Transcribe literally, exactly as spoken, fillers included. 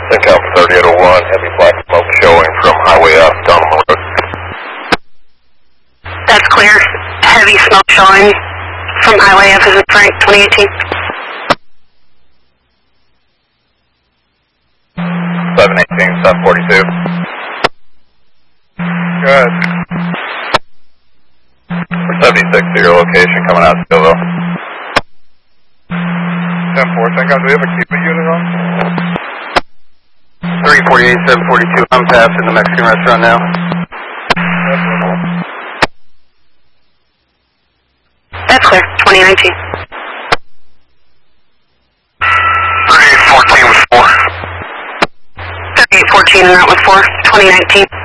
Income thirty-eight oh one, heavy black smoke showing from Highway F down the road. That's clear. Heavy smoke showing from Highway F is in Frank, twenty eighteen. seven eighteen, seven forty-two. Good. For seventy-six to your location, coming out of Stillville. ten four, Income, do we have a Cuba unit on? three forty-eight, seven forty-two, I'm passing the Mexican restaurant now. That's clear, twenty nineteen. thirty-eight fourteen was four. thirty-eight fourteen and that was four, twenty nineteen.